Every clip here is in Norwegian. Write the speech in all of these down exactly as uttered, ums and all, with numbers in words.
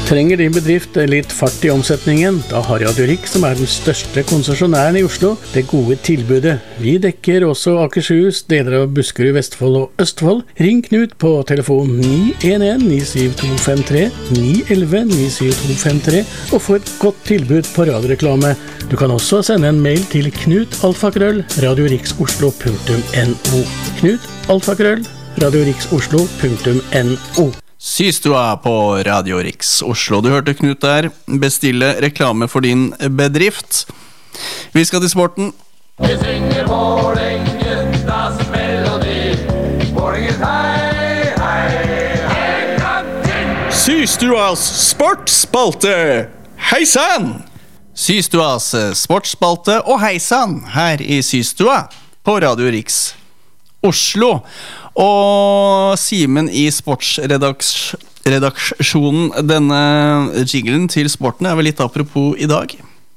Trenger din bedrift litt fart i omsetningen? Da har Radio Rix, som er den største konsesjonæren i Oslo, det gode tilbudet. Vi dekker også Akershus, deler av Buskerud, Vestfold og Østfold. Ring Knut på telefon ni en en ni syv to fem tre, ni en en ni syv to fem tre og få et godt tilbud på radioreklame. Du kan også sende en mail til knut alfakrøll radioriksoslo punktum no. Knut alfakrøll radioriksoslo punktum no. Systua på Radio Rix Oslo. Du hørte Knut der. Bestille reklame for din bedrift. Vi skal til sporten. Vi synger Vålerengens melodi. Vålerengens hei, hei, hei. Systuas sportsspalte. Hei sann! Systuas sportsspalte og hei sann her i Systua på Radio Rix Oslo. Og Simen i sportsredaksjonen, denne jinglen til sporten er vel litt apropos i dag.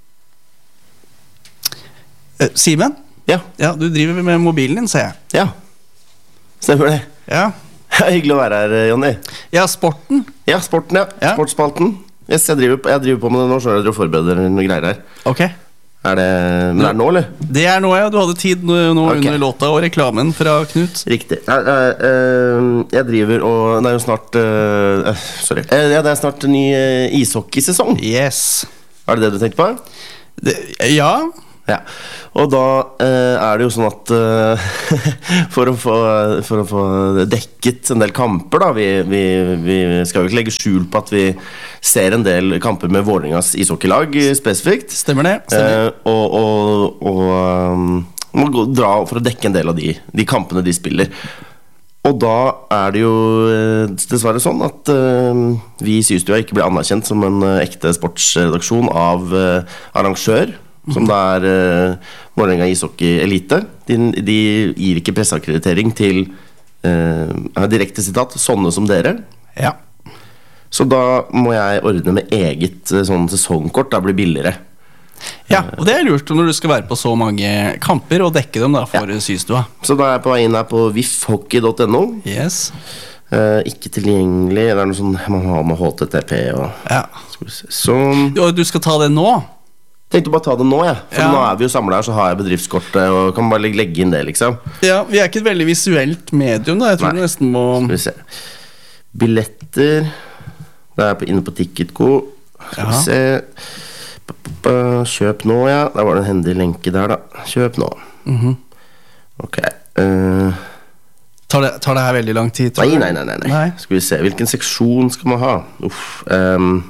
eh, Simen? Ja. Ja, du driver med mobilen din, ser jeg. Ja, stemmer det. Ja, Hyggelig å være her, Jonny. ja sporten. Ja, sporten, ja, Ja. Sportsspalten. Yes, jeg, driver, jeg driver på med det nå, så jeg driver og forbereder noen greier her. Ok. Er det, men er det nå, eller? Det er nå, ja. Du hadde tid nå, nå Ok. under låta og reklamen fra Knut. Riktig. Ja, eh, eh, jeg driver og det er jo snart eh, eh, Sorry. Eh, ja, det er snart en ny eh, ishockeysesong. Yes. Er det det du tenkte på? Det, ja. Ja. Og da eh, er det jo sånn at eh, for, å få, for å få dekket en del kamper da, vi, vi, vi skal jo ikke legge skjul på at vi ser en del kamper med Vålerengas ishockeylag spesifikt. Stemmer det. Stemmer. Eh, og og, og um, må gå, dra for å dekke en del av de, de kampene de spiller. Og da er det jo eh, dessverre sånn at eh, vi i Systua ikke blir anerkjent som en eh, ekte sportsredaksjon av eh, arrangør, som det er uh, Vålerenga ishockey elite. De, de gir ikke presseakkreditering til uh, direkte sitat sånne som dere. Ja. Så da må jeg ordne med eget uh, sånn sesongkort. Da blir det billigere. Ja, og det er lurt når du skal være på så mange kamper og dekke dem da for Ja. Systua. Så da er jeg på vei inn her på vifhockey punktum no. Yes. uh, Ikke tilgjengelig. Det er noe sånn man har med H T T P og, Ja. skal vi se. Sånn. Og du skal ta det nå? Tenkte bare ta det nå, jeg. For Ja. nå er vi jo samlet her, så har jeg bedriftskortet og kan bare legge inn det, liksom. Ja, vi er ikke et veldig visuelt medium da. Jeg tror Nei. du nesten må... Skal vi se. Billetter. Da er jeg på, inne på Ticketco. Skal vi Ja. se. Ba, ba, ba. Kjøp nå, ja. Da var det en hendig lenke der, da. Kjøp nå. Mhm. Ok. eh, Tar det, tar det her veldig lang tid? tror nei, du? nei, nei, nei, nei. Nei. Skal vi se. Hvilken seksjon skal man ha? Uff. ehm,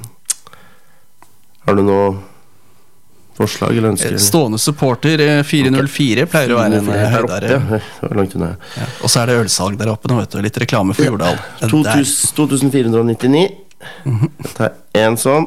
har du noe forslag eller ønsker? Stående supporter eh, fire null fire pleier å være en eh, Der oppe, høydere. ja. Det var langt unna. Ja. Og så er det ølsalg der oppe nå, vet du. Litt reklame for Jordal. Den to der. tusen to tusen fire hundre nittini. Jeg tar en sånn.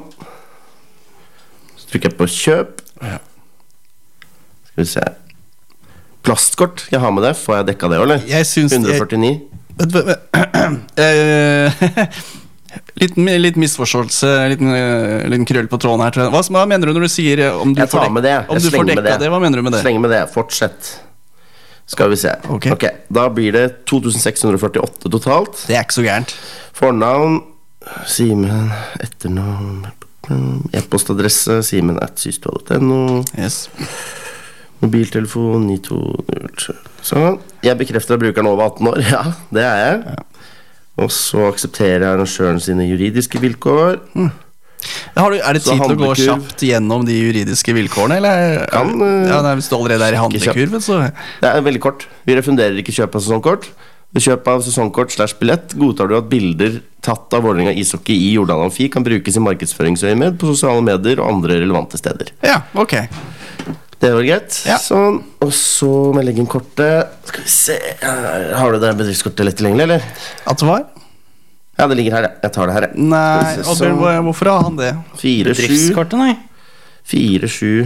Så trykker jeg på kjøp. Ja. Skal vi se. Plastkort, skal jeg ha med det? Får jeg dekka det, eller? Jeg syns hundre førtini. Vet du hva- Eh, Litt, litt misforståelse, liten, eh, liten krøll på tråden her. tror jeg. Hva, hva mener du når du sier eh, om du Jeg tar får dek- med det. Om Jeg du får slenger med dekka det. det. Hva mener du med det? Slenge med det. Fortsett. Skal vi se. Ok. Ok, da blir det to tusen seks hundre førtiåtte totalt. Det er ikke så gærent. Fornavn Simen. Etternavn. E-postadresse Simen at systua punktum no. Yes. Mobiltelefon ni to null. Sånn. Jeg bekrefter at brukeren er over atten år. Ja, det er jeg. Og så aksepterer jeg arrangøren sine juridiske vilkår. Har du, er det Så tid til å gå handlekurv. kjapt gjennom de juridiske vilkårene? Eller? Kan, eh, ja, nei, hvis du allerede er i ikke kjapt. handlekurven, så Det er veldig kort. Vi refunderer ikke kjøp av sesongkort. Ved kjøp av sesongkort slash billett godtar du at bilder tatt av Vålerenga ishockey i Jordal Amfi kan brukes i markedsføringsøyemed på sosiale medier og andre relevante steder. Ja, ok. Det var greit. Ja. Sånn. Og så må jeg legge inn kortet. Skal vi se. Har du det bedriftskortet lett tilgjengelig, eller? At det var? Ja, det ligger her, ja. Jeg tar det her, jeg. Nei, Skal vi se, Oddbjørn, sånn. hvor- hvorfor har han det? Fire, sju, Driftskortet, nei. fire, sju,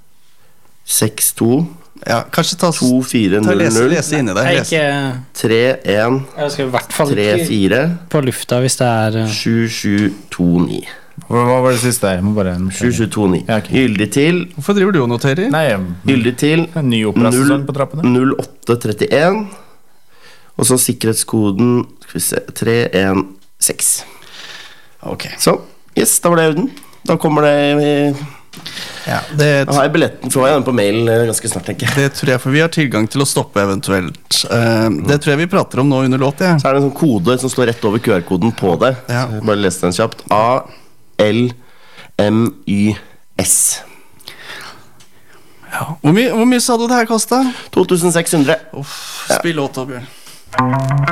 seks, to, Ja, kanskje ta, to, fire, ta null, lese, null, lese inni der. Jeg, er Lese. ikke, tre, en, jeg skal i hvert fall tre, ikke fire, på lufta hvis det er eh, sju, sju, to, ni. Hva hva var det siste der? Jeg må bare sju, sju, to, ni. Ja, ok. Gyldig til, Hvorfor driver du og noterer? Nei, gyldig til en ny operasjon på trappene. null åtte trettien. Og så sikkerhetskoden, skal vi se, tre en seks. Ok. Sånn. Yes, da var det Auden. Da kommer det Ja, det, Da har jeg billetten fra den på mail ganske snart, tenker jeg. det tror jeg, for vi har tilgang til å stoppe eventuelt. Uh, det tror jeg vi prater om nå under låt, ja. Så er det en sånn kode som står rett over Q R-koden på det. Ja. Bare les den kjapt. A L M Y S. Ja. Hvor, my hvor mye sa du det her kostet? to tusen seks hundre. Uff, spill låt da, Bjørn.